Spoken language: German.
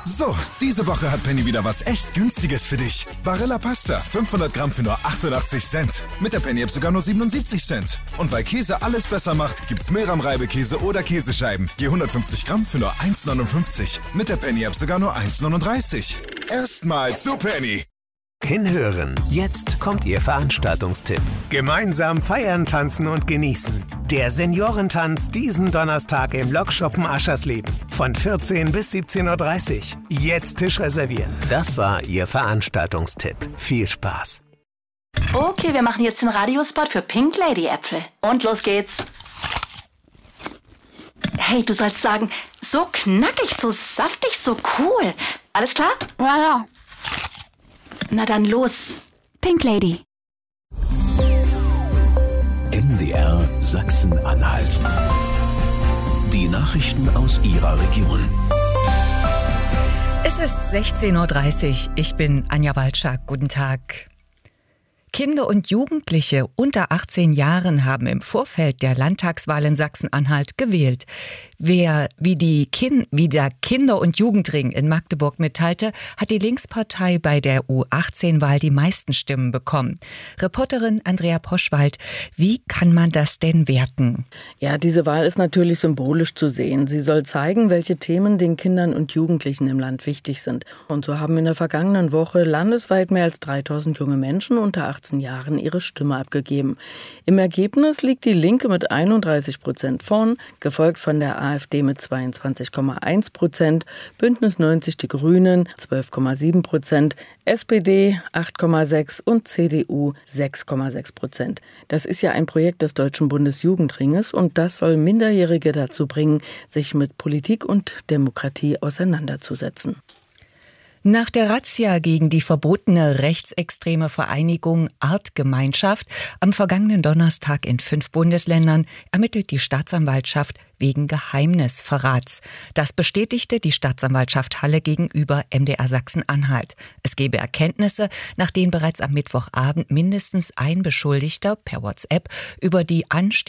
So, diese Woche hat Penny wieder was echt Günstiges für dich. Barilla Pasta, 500 Gramm für nur 88 Cent. Mit der Penny-App sogar nur 77 Cent. Und weil Käse alles besser macht, gibt's Meram-Reibekäse oder Käsescheiben. Je 150 Gramm für nur 1,59. Mit der Penny-App sogar nur 1,39. Erstmal zu Penny. Hinhören. Jetzt kommt Ihr Veranstaltungstipp. Gemeinsam feiern, tanzen und genießen. Der Seniorentanz diesen Donnerstag im Lokschuppen Aschersleben. Von 14 bis 17.30 Uhr. Jetzt Tisch reservieren. Das war Ihr Veranstaltungstipp. Viel Spaß. Okay, wir machen jetzt den Radiospot für Pink Lady Äpfel. Und los geht's. Hey, du sollst sagen, so knackig, so saftig, so cool. Alles klar? Ja. Na dann los. Pink Lady. MDR Sachsen-Anhalt. Die Nachrichten aus Ihrer Region. Es ist 16.30 Uhr. Ich bin Anja Walczak. Guten Tag. Kinder und Jugendliche unter 18 Jahren haben im Vorfeld der Landtagswahl in Sachsen-Anhalt gewählt. Wie der Kinder- und Jugendring in Magdeburg mitteilte, hat die Linkspartei bei der U18-Wahl die meisten Stimmen bekommen. Reporterin Andrea Poschwald, wie kann man das denn werten? Ja, diese Wahl ist natürlich symbolisch zu sehen. Sie soll zeigen, welche Themen den Kindern und Jugendlichen im Land wichtig sind. Und so haben in der vergangenen Woche landesweit mehr als 3000 junge Menschen unter 18 Jahren ihre Stimme abgegeben. Im Ergebnis liegt die Linke mit 31% vorn, gefolgt von der AfD mit 22,1%, Bündnis 90 Die Grünen 12,7%, SPD 8,6% und CDU 6,6%. Das ist ja ein Projekt des Deutschen Bundesjugendringes und das soll Minderjährige dazu bringen, sich mit Politik und Demokratie auseinanderzusetzen. Nach der Razzia gegen die verbotene rechtsextreme Vereinigung Artgemeinschaft am vergangenen Donnerstag in 5 Bundesländern ermittelt die Staatsanwaltschaft wegen Geheimnisverrats. Das bestätigte die Staatsanwaltschaft Halle gegenüber MDR Sachsen-Anhalt. Es gebe Erkenntnisse, nach denen bereits am Mittwochabend mindestens ein Beschuldigter per WhatsApp über die